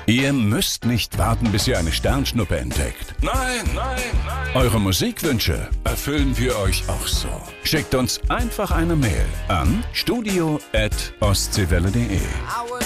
Ihr müsst nicht warten, bis ihr eine Sternschnuppe entdeckt. Nein, nein, nein. Eure Musikwünsche erfüllen wir euch auch so. Schickt uns einfach eine Mail an studio@ostseewelle.de.